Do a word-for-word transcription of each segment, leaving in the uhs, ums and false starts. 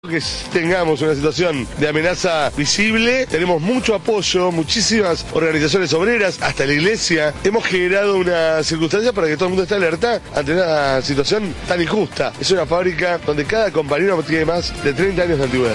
Que tengamos una situación de amenaza visible, tenemos mucho apoyo, muchísimas organizaciones obreras, hasta la iglesia. Hemos generado una circunstancia para que todo el mundo esté alerta ante una situación tan injusta. Es una fábrica donde cada compañero tiene más de treinta años de antigüedad.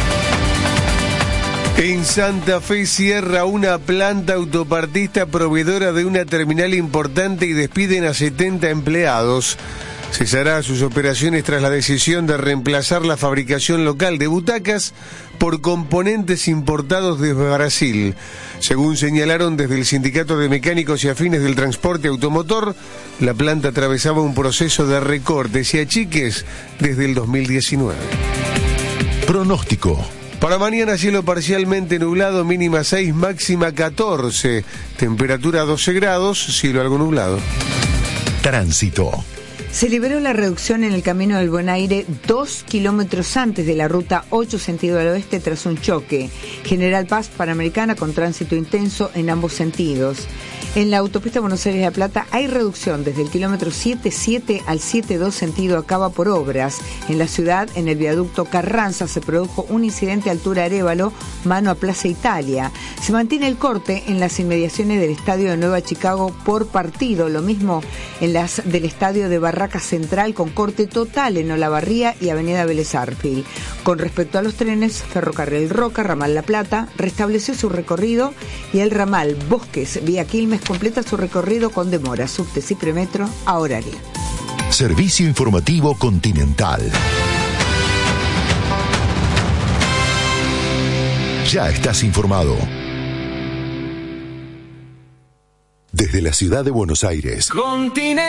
En Santa Fe cierra una planta autopartista proveedora de una terminal importante y despiden a setenta empleados. Cesará sus operaciones tras la decisión de reemplazar la fabricación local de butacas por componentes importados desde Brasil. Según señalaron desde el Sindicato de Mecánicos y Afines del Transporte Automotor, la planta atravesaba un proceso de recortes y achiques desde el dos mil diecinueve. Pronóstico. Para mañana cielo parcialmente nublado, mínima seis, máxima catorce. Temperatura doce grados, cielo algo nublado. Tránsito. Se liberó la reducción en el Camino del Buen Aire dos kilómetros antes de la ruta ocho sentido al oeste tras un choque. General Paz Panamericana con tránsito intenso en ambos sentidos. En la autopista Buenos Aires-La Plata hay reducción desde el kilómetro siete siete al siete dos sentido Acaba por obras. En la ciudad, en el viaducto Carranza, se produjo un incidente a altura Arévalo, mano a Plaza Italia. Se mantiene el corte en las inmediaciones del estadio de Nueva Chicago por partido. Lo mismo en las del estadio de Barraca Central con corte total en Olavarría y Avenida Vélez Arfield. Con respecto a los trenes, Ferrocarril Roca, Ramal La Plata, restableció su recorrido y el ramal Bosques, vía Quilmes, completa su recorrido con demora, subte y premetro a horario. Servicio Informativo Continental. Ya estás informado. Desde la ciudad de Buenos Aires. Continental.